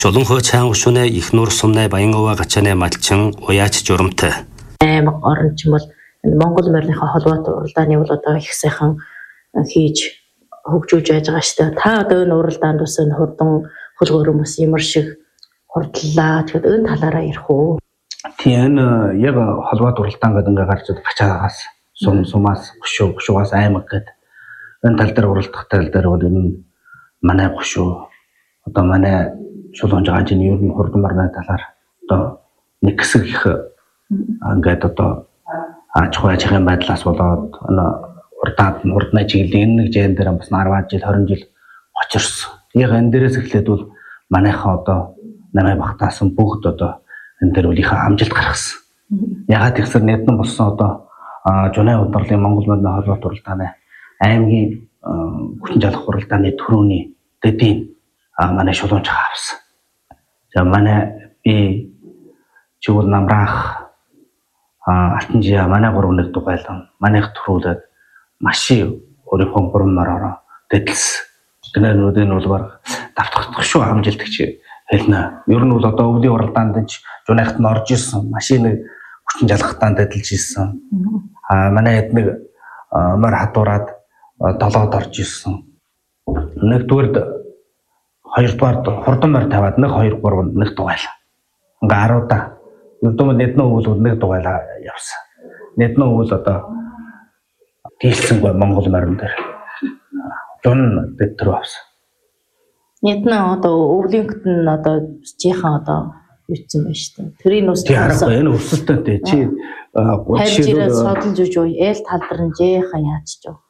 Чулуунхөө цаан ушунэ их нуур сумнай Баянгова гачааны малчин уяач журамтай. Аймаг орон ч юм бол Монгол морийнхоо холбоотой уралдааны бол одоо их сайхан хийж хөгжүүлж байж байгаа шүү дээ. Та одоо энэ уралдаанд бас энэ хурдан хөлгөөрөм бас ямар шиг хурдлаа. Тэгэхээр энэ талаараа ярих уу? Тийм яг холбоот уралдаан гэдэг ингээ гарч ирээд гачаагаас сумаас гушуугаас аймаг гэдэг энэ тал дээр уралдах тал дээр бол энэ манай гушуу одоо манай шулуун жаажны ер нь хурдан марны талаар одоо нэг хэсэг их ингээд одоо ачхуйж байгаа байдлаас болоод урднаа чиглэлийн энэ нэг жин дээр бас 10 жил 20 жил очирсон. Яг энэ дээрээс эхлээд бол манайхаа одоо намайг багтаасан бүгд одоо энэ дээр үлийнхээ амжилт гаргасан. Ягаад гэвэл нэгэн болсон одоо Жунай удирлын Монгол морины холбоот уралдааны аймгийн хүчин жалгах уралдааны төрөүний дэдийн манай шулуунч авсан. За манай би чигүүл намраах алтанжия манай 3 дугайлан манайх төрүүлээд машин өөрийнхөө 3 мороор дэдэлсэн. Гэнэрнүүд нь бол баг давтагдах шүү амжилт гэж хэлнэ. Ер нь бол одоо өвлийн уралдаанд ч Жунайхад нь орж ирсэн машин хүчин жалгахтаа дэдэлж ирсэн. Манай хэд нэг мор хадуураад долоод орж ирсэн. Нэгдүгээрд хоёрдугаард хурдан морь тавиад 1 2 3 нэг дугайлаа. Ингээ 10 да. Ердөө нэгэн өвөл нэг дугайлаа явсан. Нэгэн өвөл одоо дийлсэнгүй Монгол морин дээр. Жун дэтрүү авсан. Нэгэн одоо өвлийнхэд нь одоо жихан одоо юуцсан байна шүү дээ. Тэрийн ус харахгүй энэ өсөлтөнтэй чи жишээлбэл содолж үж уу ээл талдар нь жихан яачж юу.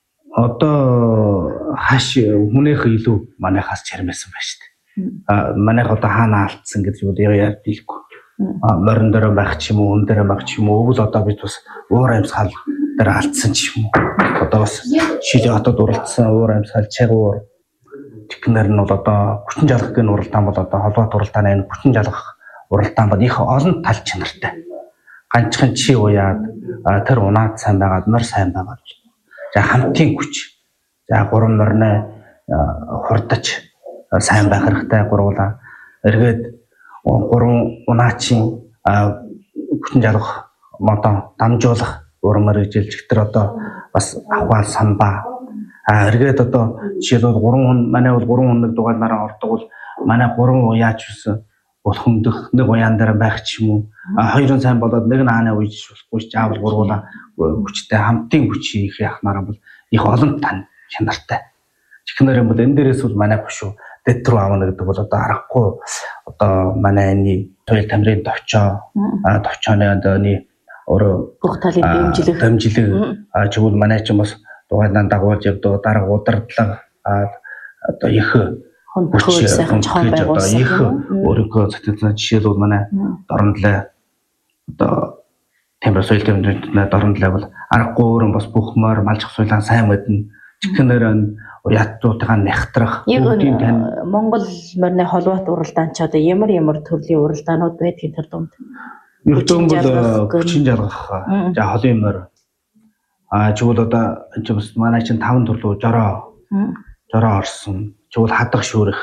Одоо хаш хүнийх илүү манайхаас чармайсан байна шүү дээ. Манайх одоо хаана алдсан гэж юу яа билгүй. Морин дээр байх ч юм уу, хүн дээр байх ч юм уу, өвөл одоо бид бас уур амьсгал дээр алдсан ч юм уу. Одоо бас шилээ хотод уралдсан уур амьсгал чагуур технэр нь бол одоо хүчин жалгах гэн уралдаан бол одоо холбоот уралдааны энэ хүчин жалгах уралдаан бол их олон тал чанартай. Ганцхан чи уяад тэр унаад сайн байгаад морь сайн байгаад. За хамтын хүч. За 3 морины хурдаж сайн байх хэрэгтэй гурвуулаа. Эргээд 3 унаачийн хүчин жалгах модон дамжуулах урмаар жилжих тэр одоо бас аваа самбаа. Эргээд одоо жишээлбэл 3 хүн манай бол 3 хүн нэг дугаалнараа ордог бол манай 3 уяач үсэн болохомдох нэг уяан дээр байх ч юм уу. Хоёрын сайн болоод нэг нь хаана уйж болохгүй ч аавал гурвуулаа хүчтэй хамтын хүч хийх яхнараа бол их олон тань чанартай. Чихнэр юм бол энэ дээрээс бол манай гушуу дэтрүү аавна гэдэг бол одоо аргагүй одоо манай энэ туйл тамирын товчооны одоо өөрөө бүх талын дэмжлэг чигүүл манай ч юм бас дугаалан дагуулж явдаг дарга удирдлага одоо их хүч сайхан чохон байгуулсан их өөрийнхөө цэцэн жишээлбэл манай дорнолоо одоо тембэр соёл тэмдэгтний дорнолоо бол аргагүй өөрөн бас бүх морь малжих соёлаа сайн мэднэ. Чихнэр ятуудаа нэхтрах бүгдийн тань Монгол морины холбоот уралдаан ч одоо ямар төрлийн уралдаанууд байдгийг тэр дунд. Ердөө бол хүчин жалгах за холын морь чигүүл одоо энэ бас манай чинь 5 төрлөө жороо орсон. Чигүүл хадах шүүрэх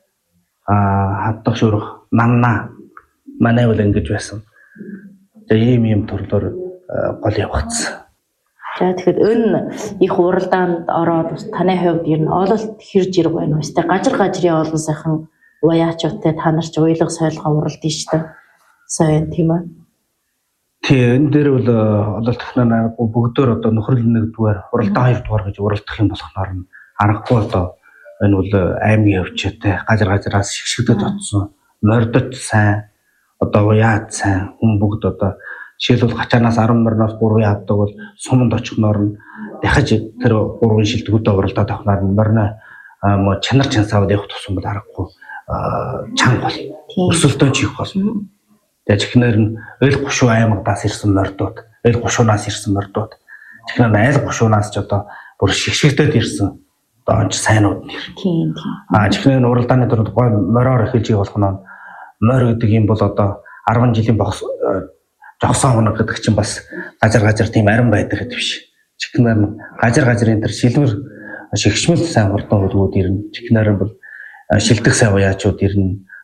манна манай бол ингэж байсан. За ийм төрлөөр гол явагдсан. За тэгэхээр энэ их уралдаанд ороод бас таны хувьд ер нь ололт хэрж ирэх байна уу? Тэ гажрын олон сайхан уяачуудтай та нар ч уйлга сойлгоо уралдсан шүү дээ. Сайн тийм ээ. Тийм энэ дээр бол ололт технологи бүгдээр одоо нөхрөл нэгдүгээр уралдаан 2 дугаар гэж уралдах юм болохноор нь аргагүй одоо энэ бол аймгийн хөвчтэй гажраас шигшгдэд утсан мордод сайн одоо уяад сайн хүн бүгд одоо жишээлбэл гачаанаас 10 морноос 3 яадаг бол суманд очихноор нь дахиж тэр 3 шилдэгүүдээ уралдаад авахнаар нь морины чанар чансаад явах тусам бол аргагүй чанга бол өсөлтөө чих бол. Тэгээд чихнэр нь эл гушуу аймагаас ирсэн мордууд, эл гушуунаас ирсэн мордууд. Чихнэр нь айл гушуунаас ч одоо бүр шигшгдэд ирсэн одоо сайнууд нэр. Тийм. Чихнэр нь уралдааны дөрөв гой мороор эхэлж явах нь морь гэдэг юм бол одоо 10 жилийн жогсон хоног гэдэг чинь бас гажар тийм арин байдаг гэдэг биш. Чихнэр нь гажрын тэр шилмэр шигшмэл сайн хурдан хөлгүүд ирнэ. Чихнэр нь бол шилдэг сайн уяачууд ирнэ.